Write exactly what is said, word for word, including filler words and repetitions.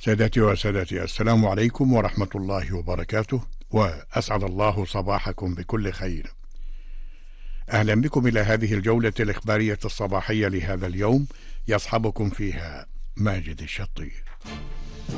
سادتي وسادتي، السلام عليكم ورحمة الله وبركاته، وأسعد الله صباحكم بكل خير. أهلا بكم إلى هذه الجولة الإخبارية الصباحية لهذا اليوم، يصحبكم فيها ماجد الشطي.